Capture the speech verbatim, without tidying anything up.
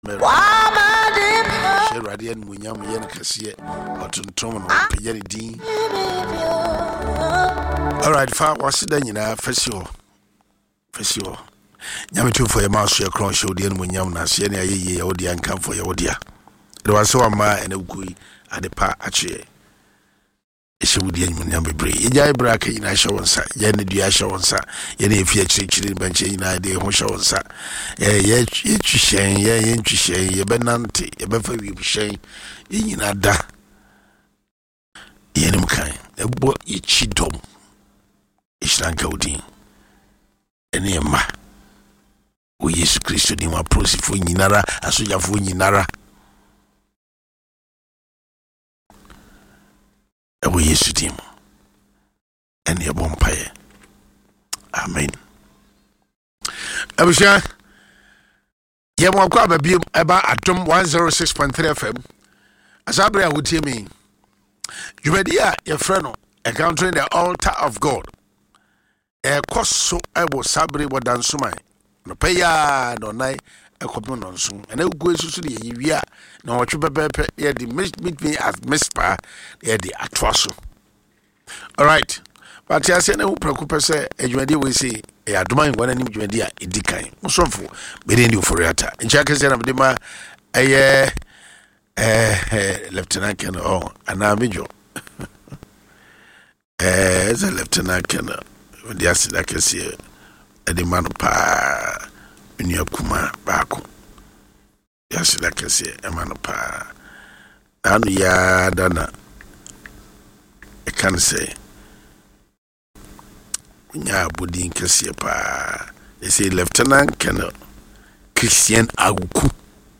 Share Radian Munyam Yen Cassia or Tonton Payani Dean. All right, far was it then, you know, for sure. For sure. Yamitu for your mouse, your cross show, dear Munyam, Nasiana, ye, Odia, and come for your Odia. There was so a ma and a gui at the pa ache. She would yen Munyam be Yai Braka in Ashawansa, Yanni Diashawansa, Yanni if you actually bench in idea, Hoshawansa. Ye, ye, shame, ye, ye, shame, ye, benanti, ye, befer you shame, ye, nada. Yenim kind, a boy, ye chidom. Ishlankaudin. Any ma. We yes Christo ni wa prosi fu nyinara, asoja fu nyinara. We yes dim. Any a bompaye. Amen. Abusha. Ye mo kwa ba bi eba atom one oh six point three F M. Asabre a wutie me. Jumedi a ye frɛ no encountering the altar of God. E koso ebo sabre bodansumai. No paya no nai e kopo no nso. Ena ugo esusu de ye a na wo twepepepe ye de meet me as mispa ye de atwaso. All right. But ya say na wo preocupa say adwumade we say e adoman wana nim dwumade a edikan. Musomfo be dey new for yata. Ncha kese na be ma eh eh Lieutenant Colonel oh ana mejo. Eh as a Lieutenant Colonel the asida kese edi man pa nya kuma baako yasida kese e man pa anu ya dana e kan say nya bodin kese pa e say Lieutenant Colonel Christian Aguku